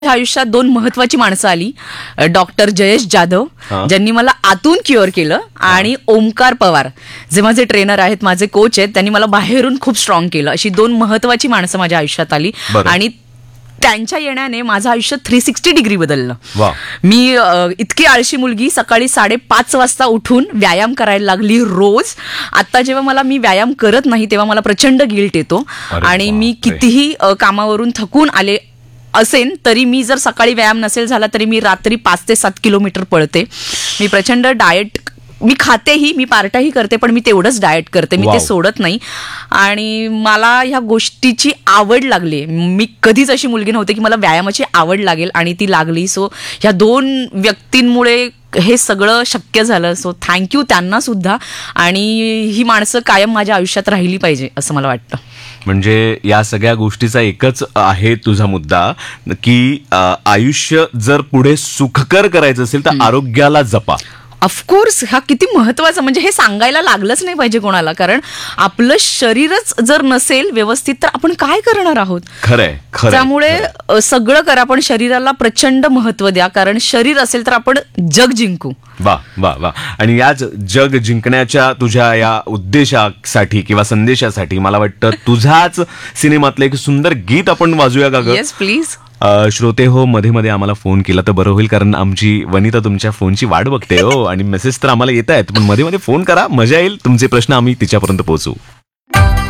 आयुष्यात दोन महत्वाची माणसं आली. डॉक्टर जयेश जाधव हा. ज्यांनी मला आतून क्युअर केलं, आणि ओमकार पवार जे माझे ट्रेनर आहेत, माझे कोच आहेत, त्यांनी मला बाहेरून खूप स्ट्रॉंग केलं. अशी दोन महत्वाची माणसं माझ्या आयुष्यात आली बरं. आणि त्यांच्या येण्याने माझं आयुष्य 360 डिग्री बदललं. वा. मी इतकी आळशी मुलगी सकाळी 5:30 वाजता उठून व्यायाम करायला लागली रोज. आता जेव्हा मी व्यायाम करत नाही तेव्हा मला प्रचंड गिल्ट येतो. अरे आणि मी बापरे. कितीही कामावरून थकून आले असेन तरी मी जर सकाळी व्यायाम नसेल झाला तरी मी रात्री 5 ते 7 किलोमीटर पळते. मी प्रचंड डाएट, मी खातेही, मी पार्टाही करते, पण मी तेवढंच डाएट करते, मी ते वाव. सोडत नाही. आणि मला ह्या गोष्टीची आवड लागली. मी कधीच अशी मुलगी नव्हते की मला व्यायामाची आवड लागेल, आणि ती लागली. सो ह्या दोन व्यक्तींमुळे हे सगळं शक्य झालं. सो थँक्यू त्यांना सुद्धा. आणि ही माणसं कायम माझ्या आयुष्यात राहिली पाहिजे असं मला वाटतं. म्हणजे या सगळ्या गोष्टीचा एकच आहे तुझा मुद्दा, की आयुष्य जर पुढे सुखकर करायचं असेल तर आरोग्याला जपा. ऑफकोर्स, हा किती महत्वाचा, म्हणजे हे सांगायला लागलंच नाही पाहिजे कोणाला. कारण आपलं शरीरच जर नसेल व्यवस्थित तर आपण काय करणार आहोत. खरंय खरंय. त्यामुळे सगळं करा, पण शरीराला प्रचंड महत्व द्या. कारण शरीर असेल तर आपण जग जिंकू. वा वा वा. आणि याच जग जिंकण्याच्या तुझ्या या उद्देशासाठी किंवा संदेशासाठी मला वाटतं तुझ्याच सिनेमातलं एक सुंदर गीत आपण वाजूया का ग? Yes please. श्रोते हो, मध्ये मध्ये आम्हाला फोन केला तर बरं होईल, कारण आमची वनिता तुमच्या फोनची वाट बघते हो. आणि मेसेज तर आम्हाला येत आहेत, पण मध्ये मध्ये फोन करा, मजा येईल. तुमचे प्रश्न आम्ही तिच्यापर्यंत पोहोचू.